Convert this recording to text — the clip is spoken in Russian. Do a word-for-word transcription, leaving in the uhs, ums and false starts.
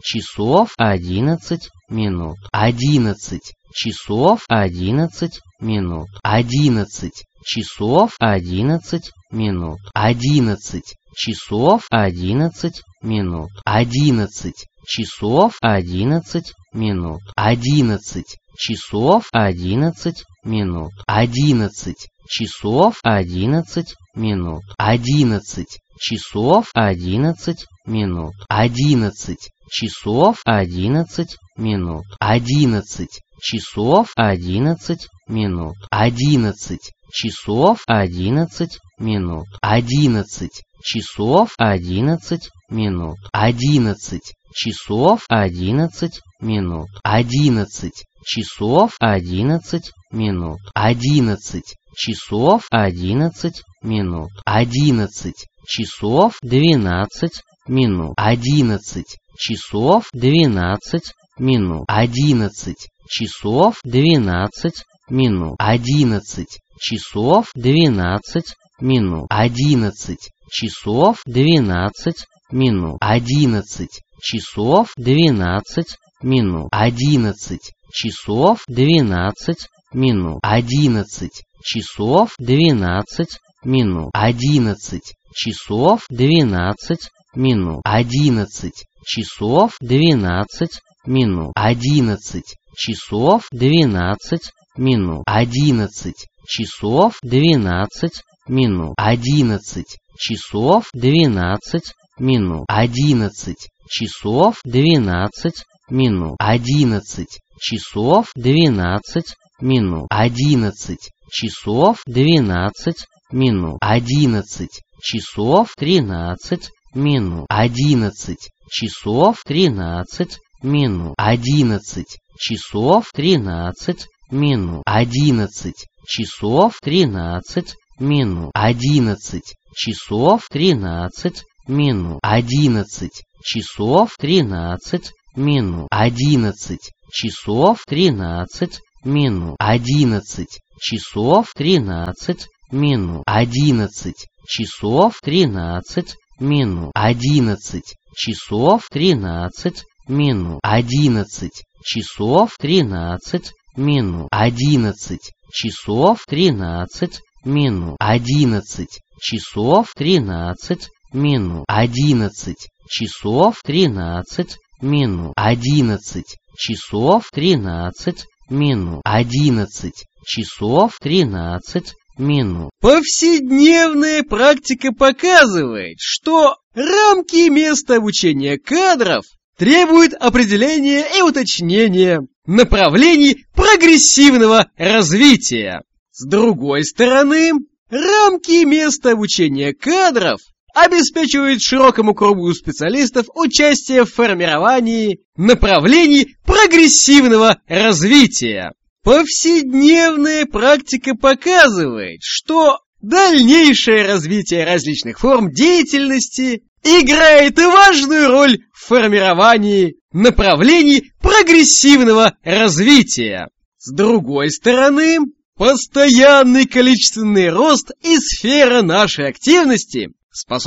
часов одиннадцать минут. Одиннадцать часов одиннадцать минут. Одиннадцать часов одиннадцать минут. Одиннадцать часов одиннадцать минут. Одиннадцать часов одиннадцать минут. Одиннадцать часов одиннадцать минут. Одиннадцать часов одиннадцать минут. Одиннадцать часов одиннадцать минут. Одиннадцать часов одиннадцать минут. Одиннадцать часов одиннадцать минут. Одиннадцать часов одиннадцать минут. Одиннадцать часов одиннадцать минут. Одиннадцать часов одиннадцать минут. Одиннадцать часов одиннадцать минут. Одиннадцать часов одиннадцать минут. Одиннадцать часов двенадцать минут. Одиннадцать часов двенадцать минут. Одиннадцать часов двенадцать минут. Одиннадцать часов двенадцать минут. Одиннадцать часов двенадцать минут. Одиннадцать часов двенадцать минут. Одиннадцать часов двенадцать минут. Одиннадцать часов двенадцать минут. Одиннадцать часов двенадцать минут. Одиннадцать часов двенадцать минут. Одиннадцать часов двенадцать минут. Одиннадцать часов двенадцать минут. Одиннадцать часов двенадцать минут. Одиннадцать часов двенадцать минут. Одиннадцать часов двенадцать минут. Одиннадцать часов двенадцать минут. Одиннадцать часов тринадцать минут. Одиннадцать часов тринадцать минут. Одиннадцать часов тринадцать минут. Одиннадцать часов тринадцать минут. Одиннадцать часов тринадцать минут. Одиннадцать часов тринадцать минут. Одиннадцать часов тринадцать минут. Одиннадцать часов тринадцать минут. Одиннадцать часов тринадцать минут. Одиннадцать часов тринадцать минут. Одиннадцать часов тринадцать минут. Одиннадцать часов тринадцать минут. Одиннадцать часов тринадцать минут. Одиннадцать часов тринадцать минут. Одиннадцать часов тринадцать минут. Одиннадцать часов тринадцать минут. Повседневная практика показывает, что рамки места обучения кадров требуют определения и уточнения направлений прогрессивного развития. С другой стороны, рамки места обучения кадров обеспечивают широкому кругу специалистов участие в формировании направлений прогрессивного развития. Повседневная практика показывает, что дальнейшее развитие различных форм деятельности играет важную роль в формировании направлений прогрессивного развития. С другой стороны, постоянный количественный рост и сфера нашей активности способствует